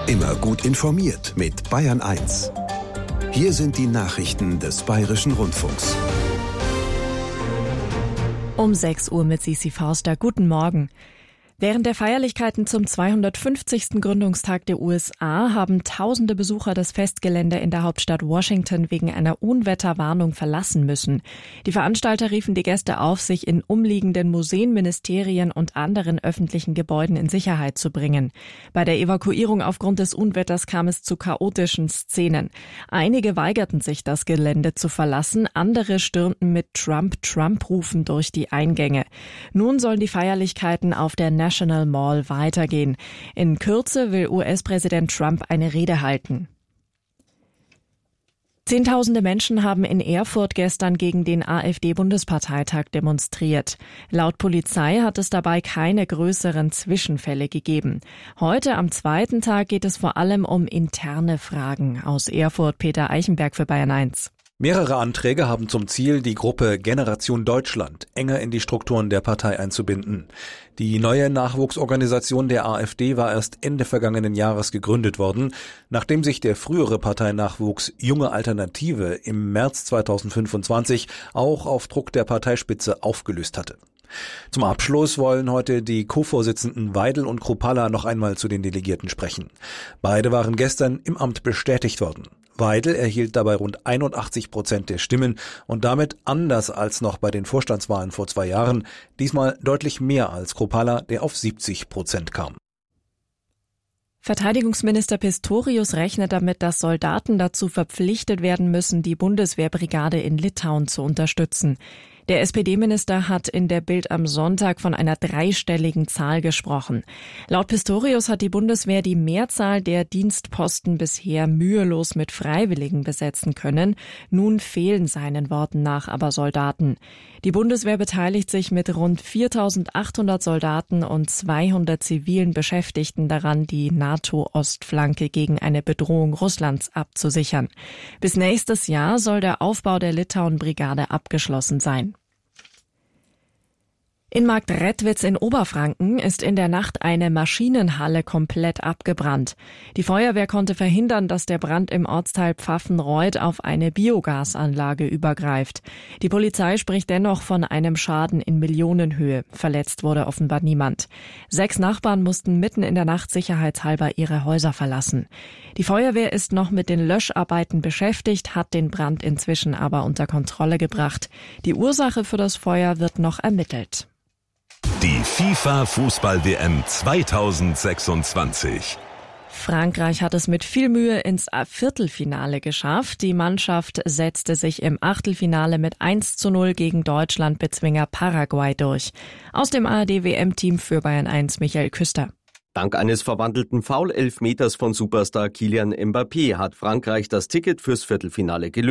Immer gut informiert mit Bayern 1. Hier sind die Nachrichten des Bayerischen Rundfunks. Um 6 Uhr mit Sisi Forster. Guten Morgen. Während der Feierlichkeiten zum 250. Gründungstag der USA haben tausende Besucher das Festgelände in der Hauptstadt Washington wegen einer Unwetterwarnung verlassen müssen. Die Veranstalter riefen die Gäste auf, sich in umliegenden Museen, Ministerien und anderen öffentlichen Gebäuden in Sicherheit zu bringen. Bei der Evakuierung aufgrund des Unwetters kam es zu chaotischen Szenen. Einige weigerten sich, das Gelände zu verlassen, andere stürmten mit Trump-Trump-Rufen durch die Eingänge. Nun sollen die Feierlichkeiten auf der National Mall weitergehen. In Kürze will US-Präsident Trump eine Rede halten. Zehntausende Menschen haben in Erfurt gestern gegen den AfD-Bundesparteitag demonstriert. Laut Polizei hat es dabei keine größeren Zwischenfälle gegeben. Heute am zweiten Tag geht es vor allem um interne Fragen. Aus Erfurt Peter Eichenberg für Bayern 1. Mehrere Anträge haben zum Ziel, die Gruppe Generation Deutschland enger in die Strukturen der Partei einzubinden. Die neue Nachwuchsorganisation der AfD war erst Ende vergangenen Jahres gegründet worden, nachdem sich der frühere Parteinachwuchs Junge Alternative im März 2025 auch auf Druck der Parteispitze aufgelöst hatte. Zum Abschluss wollen heute die Co-Vorsitzenden Weidel und Kruppalla noch einmal zu den Delegierten sprechen. Beide waren gestern im Amt bestätigt worden. Weidel erhielt dabei rund 81% der Stimmen und damit, anders als noch bei den Vorstandswahlen vor 2 Jahren, diesmal deutlich mehr als Kruppalla, der auf 70% kam. Verteidigungsminister Pistorius rechnet damit, dass Soldaten dazu verpflichtet werden müssen, die Bundeswehrbrigade in Litauen zu unterstützen. Der SPD-Minister hat in der Bild am Sonntag von einer 3-stelligen Zahl gesprochen. Laut Pistorius hat die Bundeswehr die Mehrzahl der Dienstposten bisher mühelos mit Freiwilligen besetzen können. Nun fehlen seinen Worten nach aber Soldaten. Die Bundeswehr beteiligt sich mit rund 4.800 Soldaten und 200 zivilen Beschäftigten daran, die NATO-Ostflanke gegen eine Bedrohung Russlands abzusichern. Bis nächstes Jahr soll der Aufbau der Litauen-Brigade abgeschlossen sein. In Marktredwitz in Oberfranken ist in der Nacht eine Maschinenhalle komplett abgebrannt. Die Feuerwehr konnte verhindern, dass der Brand im Ortsteil Pfaffenreuth auf eine Biogasanlage übergreift. Die Polizei spricht dennoch von einem Schaden in Millionenhöhe. Verletzt wurde offenbar niemand. 6 Nachbarn mussten mitten in der Nacht sicherheitshalber ihre Häuser verlassen. Die Feuerwehr ist noch mit den Löscharbeiten beschäftigt, hat den Brand inzwischen aber unter Kontrolle gebracht. Die Ursache für das Feuer wird noch ermittelt. Die FIFA-Fußball-WM 2026. Frankreich hat es mit viel Mühe ins Viertelfinale geschafft. Die Mannschaft setzte sich im Achtelfinale mit 1:0 gegen Deutschland-Bezwinger Paraguay durch. Aus dem ARD-WM-Team für Bayern 1 Michael Küster. Dank eines verwandelten Foul-Elfmeters von Superstar Kylian Mbappé hat Frankreich das Ticket fürs Viertelfinale gelöst.